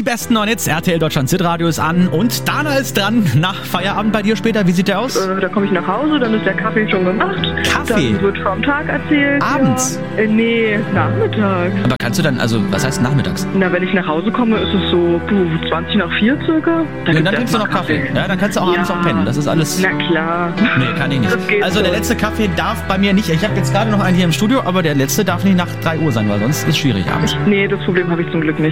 besten neuen Hits. RTL Deutschland Hitradio ist an und Dana ist dran. Nach Feierabend bei dir später, wie sieht der aus? Da komme ich nach Hause, dann ist der Kaffee schon gemacht. Kaffee? Dann wird vom Tag erzählt. Abends? Ja. Nee, nachmittags. Aber kannst du dann, also was heißt nachmittags? Na, wenn ich nach Hause komme, ist es so 20 nach 4 circa. Dann trinkst du noch Kaffee. Ja, dann kannst du auch abends noch pennen. Das ist alles... Na klar. Nee, kann ich nicht. Also der letzte Kaffee darf bei mir nicht. Ich habe jetzt gerade noch einen hier im Studio, aber der letzte darf nicht nach 3 Uhr sein, weil sonst ist es schwierig abends. Nee, das Problem habe ich zum Glück nicht.